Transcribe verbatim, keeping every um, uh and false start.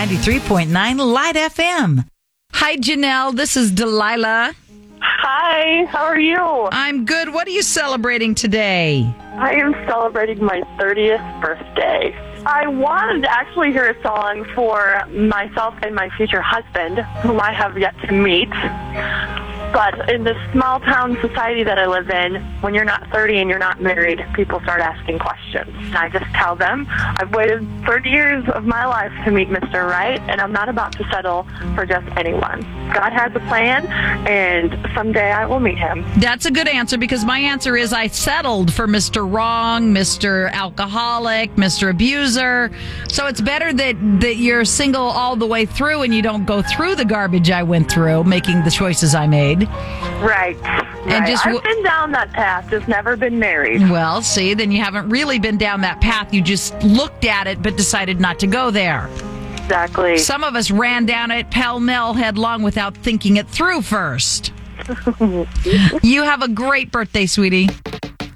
ninety-three point nine Light F M. Hi, Janelle. This is Delilah. Hi, how are you? I'm good. What are you celebrating today? I am celebrating my thirtieth birthday. I wanted to actually hear a song for myself and my future husband, whom I have yet to meet. But in this small town society that I live in, when you're not thirty and you're not married, people start asking questions. And I just tell them, I've waited thirty years of my life to meet Mister Right, and I'm not about to settle for just anyone. God has a plan, and someday I will meet him. That's a good answer, because my answer is I settled for Mister Wrong, Mister Alcoholic, Mister Abuser. So it's better that, that you're single all the way through and you don't go through the garbage I went through making the choices I made. Right. And right. just w- I've been down that path, just never been married. Well, see, then you haven't really been down that path. You just looked at it but decided not to go there. Exactly. Some of us ran down it pell-mell headlong without thinking it through first. You have a great birthday, sweetie.